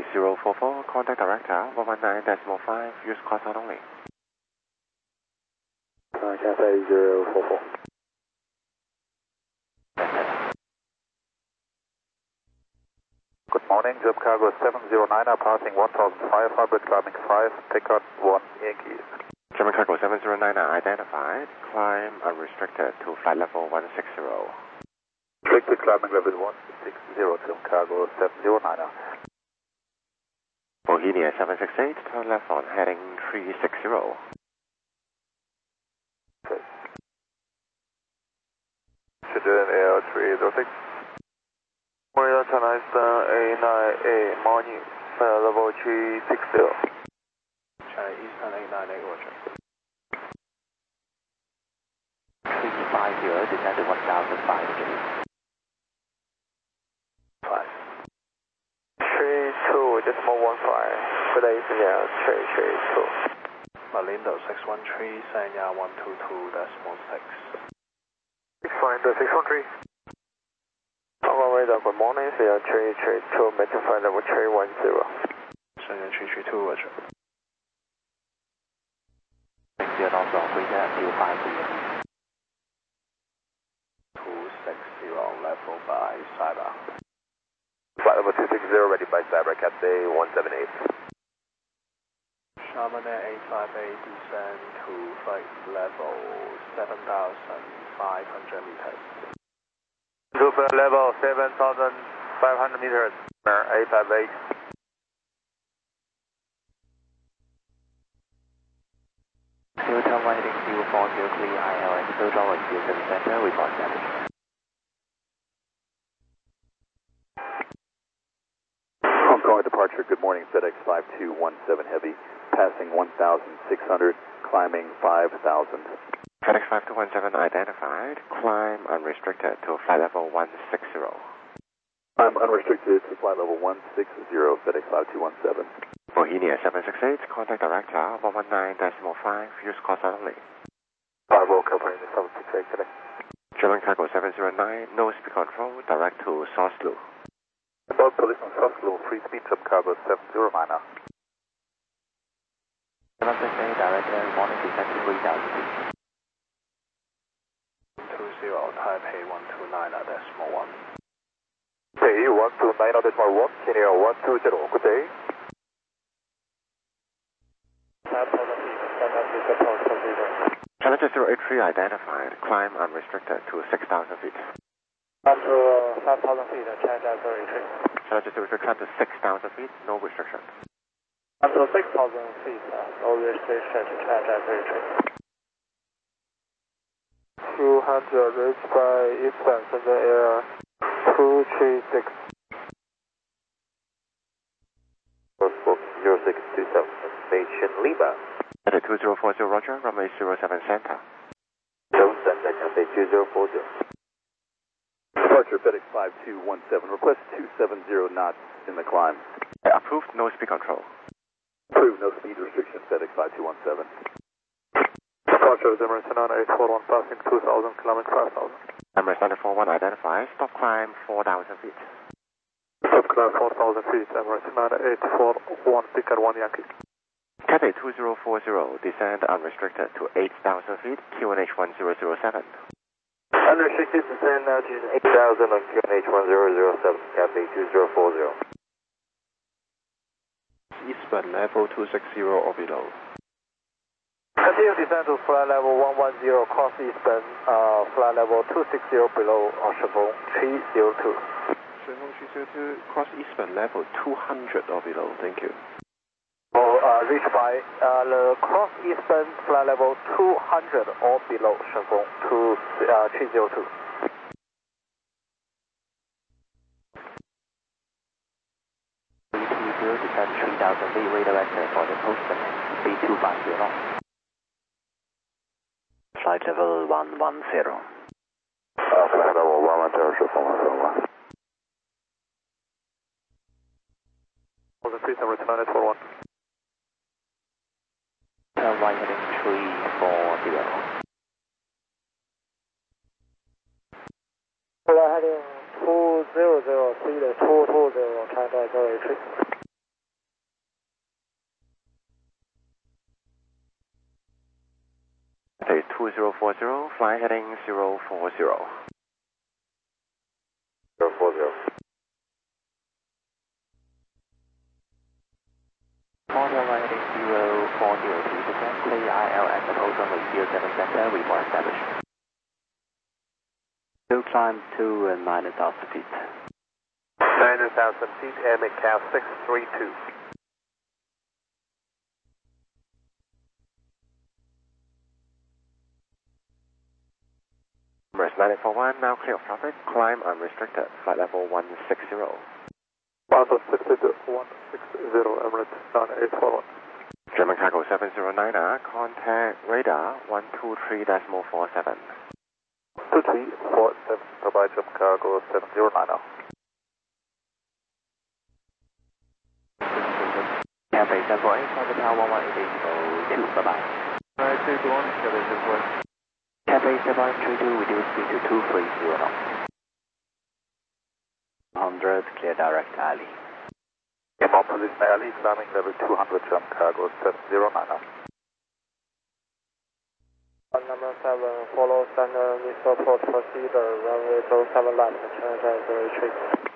7044, contact director 119.5, use call sign only. Cathay 044. Good morning, Job Cargo 709, passing 1005, climbing 5, takeout 1 Yankee. German Cargo 709 identified, climb unrestricted to flight level 160. Restricted climbing level 160, Job Cargo 709. Bohemia 768, turn left on heading 360. Okay. Shenzhen Air 306. Korea China Eastern A9A morning, flight level 360. China Eastern A9A, roger. 350, descend to 1,500. 5. 32, decimal 15, good day, Senior 332. Malindo 613, Sanya 122.6. 613. Hong radar, good morning, Senior 332, maintain flight level 310. Sanya 332, roger. Thank you, and also Korea 250. 260, level by Cyber. Flight level 260, ready by Cyber, Cathay 178. Sharman Air 858, descend to flight level 7,500 meters. To flight level 7,500 meters, 858. Hotel heading 0403 ILS, Hotel and Houston Center, report damage. Hong Kong departure, good morning, FedEx 5217 Heavy, passing 1,600, climbing 5,000. FedEx 5217 identified, climb unrestricted to flight level 160. I'm unrestricted to flight level 160, FedEx 5217. Bohemia 768, contact director 119.5, use call sign only. Bravo, covering the 768 today. German Cargo 709, no speed control, direct to Soslu. About policeman Soslo, free speed, Job Cargo 709. 768, direct air, morning, descend to 3,000 feet. 20, Taipei 129.1. Hey, 129.1, Kenya 120, good day. 5,000 feet, fantastic approach from Viva. Challenger 083 identified, climb unrestricted to 6,000 feet. Up to 5,000 feet, Challenger 083. Challenger 083 climb to 6,000 feet, no restriction. Up to 6,000 feet, no restriction, Challenger 083. 200, reach by Eastern Shenzhen Air 236. 0627, Station Lima. At 2040 Roger, runway 07 center. Don't send that Cathay 2040. Departure FedEx 5217, request 270 knots in the climb. Approved, no speed control. Approved, no speed restriction, FedEx 5217. Departure Emirates 9841, passing 2,000, climbing 5,000. Emirates 941 identified, stop climb 4,000 feet. Stop climb 4,000 feet, Emirates 9841, pick at 1 Yankee. Cathay 2040, descend unrestricted to 8,000 feet, QNH 1007. Unrestricted descent altitude 8,000 on QNH 1007, Cathay 2040. Eastbound level 260 or below. Continue descent to flight level 110, cross eastbound, flight level 260 below, Shenfeng 302. Shenfeng 302, cross eastbound level 200 or below, thank you. Reach by the cross eastbound flight level 200 or below, Shenfeng 302. Descend 3,000 feet, radar vector for the postman, B250. Flight level 110. Flight level 110, Shenfeng 101. 1000 feet, Emirates 9841. Right heading 340. Flight heading 2003 to 220, China 083. 2040, fly heading 040. 040. Hotel heading 040, descend clear ILS approach runway 07 center, report established. To climb to 9,000 feet. 9,000 feet, MCAF 632. Emirates 941, now clear of traffic, climb unrestricted, flight level 160. 160, Emirates 9841. German cargo 709er, contact radar 123.47. 2347, provide German cargo 709. Cafe 748, Cafe Tower 118.2, bye-bye. 221, Cafe 748. Cafe 732, reduce speed to 230 knots. 100, clear direct alley. Opposite alley, climbing level 200, German cargo 709. Number 7, follow standard missile approach procedure, runway 07 left, change retreat.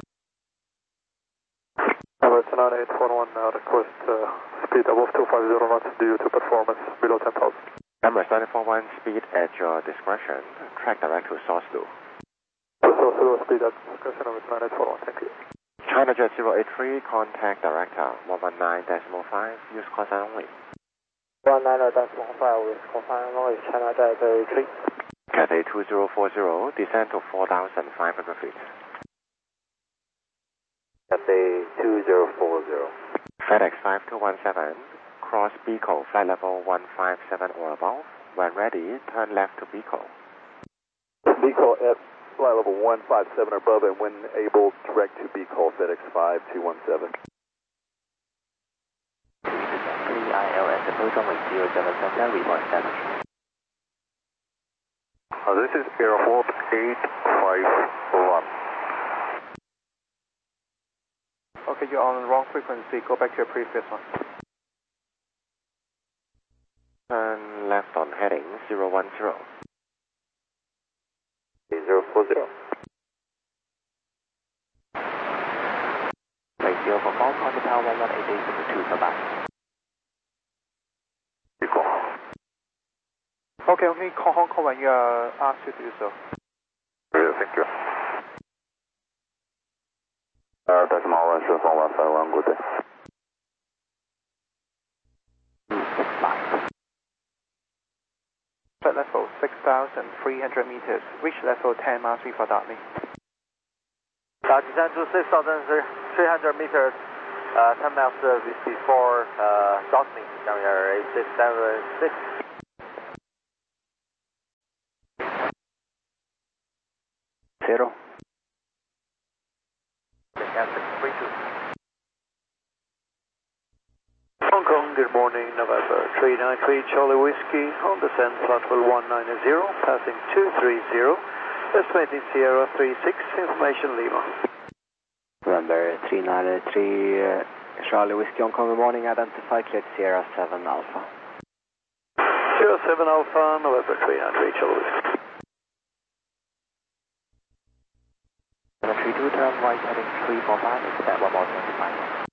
Number 9841, request speed above 250 knots due to performance below 10,000. Emirates 941, speed at your discretion, track direct to source 2. So speed at discretion, number 9841, thank you. China Jet 083, contact director 119.5, use call sign only. 119.5 with call sign only, China Jet 083. Cathay 2040, descend to 4,500 feet. Cathay 2040. FedEx 5217, cross Beagle, flight level 157 or above. When ready, turn left to Beagle. Beagle at flight level 157 or above, and when able, direct to Beagle, FedEx 5217. ILS approach runway 07 center, report established. This is Aeroflot 851. Okay, you're on the wrong frequency. Go back to your previous one. Turn left on heading 010. 040. Place 044, contact tower 118.2, bye-bye. Okay, only call Hong Kong when you are asked to do so. Thank you. Decimal 1顺风151 good day. 265. Flight level 6,300 meters. Reach level 10 miles before Dartney. Descend to 6,300 meters, 10 miles before Dartney. Down here, 8676. 0. Hong Kong, good morning, November 393 Charlie Whiskey, on descent flight level 190, passing 230, estimating Sierra 36, information Lima. November 393, Charlie Whiskey, Hong Kong, good morning, identify cleared Sierra 7 Alpha. Sierra 7 Alpha, November 393 Charlie Whiskey. 732, turn right heading 345, expect 1 more 25.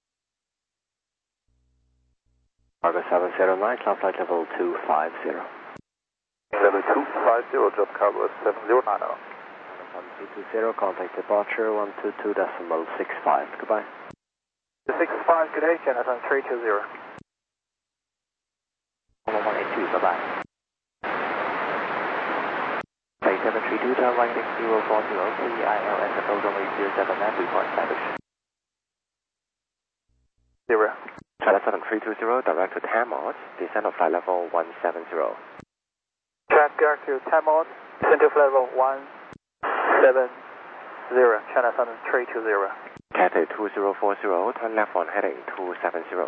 Cargo 709, climb flight level 250. Level 250, drop cargo 709. 320, contact departure 122.65. Goodbye. 65, good day, Jonathan 320. 1182, bye-bye. Place 732, turn right heading 040, clear ILS approach runway 07 left, report established. 0. China 7320, direct to Tamod, descend of flight level 170. Track direct to Tamod, descend to flight level 170, China 7320. Cathay 2040, turn left on heading 270.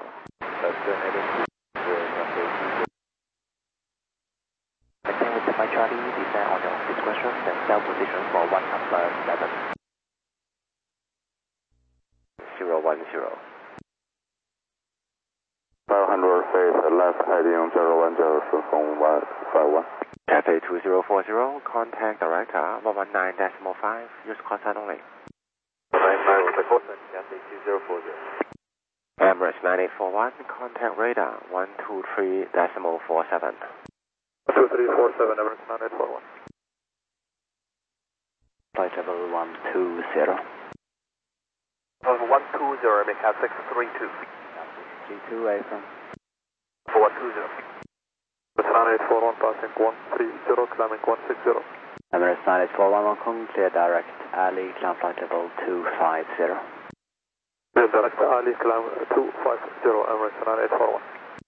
Maintain with my Charlie, descend on your discretion, then cell position for 1 number 11. 010. 500 Face left heading 010 from 151. Cathay 2040, contact director 119.5, use call sign only. 95 with the Cathay 2040. Emirates 9841, contact radar 123.47. 2347, Emirates 9841. Flight level 120. 120, MCAT 632. 32, Affirm. 120. Emirates 9841, passing 130, climbing 160. Emirates 9841, Hong Kong, clear direct alley, climb flight level 250. Clear direct alley, climb 250, Emirates 9841.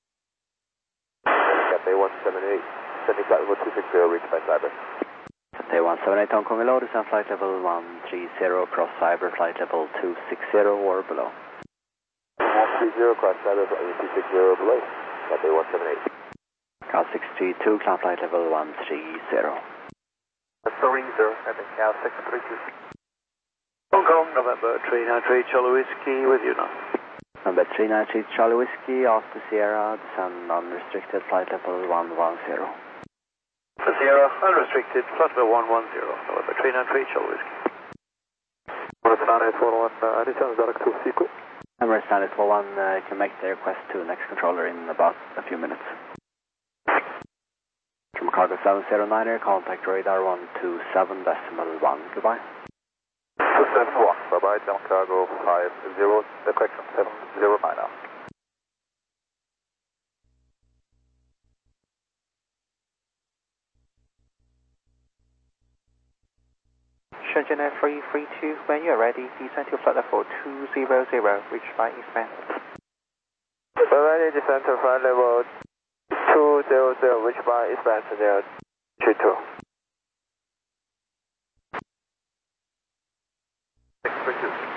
Cathay 178, sending flight level 260, reach by Cyber. Cathay 178, Hong Kong, below, descend flight level 130, cross Cyber, flight level 260 or below. 130, cross Cyber, flight level 260 below. Cathay 178. Cal 632, climb flight level 130. 30, MCAT 632. Hong Kong, November 393 Charlie Whiskey with you now. Number 393 Charlie Whiskey, Oscar Sierra, descend unrestricted flight level 110. Sierra, unrestricted, flight level 110, November 393 Charlie Whiskey. Emirates 9841, any chance direct to Sequel? Emirates 9841, can make the request to next controller in about a few minutes. From Cargo 709er, contact radar 127.1, goodbye. 271, bye-bye, down cargo 50, the correction 709 now. Shenzhen Air 332, when you're ready, descend to flight level 200, reach by eastbound. When ready, descend to flight level 200, reach by eastbound 032. 632.